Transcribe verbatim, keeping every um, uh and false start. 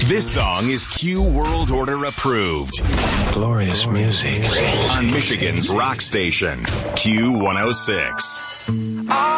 This song is Q World Order approved. Glorious music. On Michigan's rock station, Q one oh six.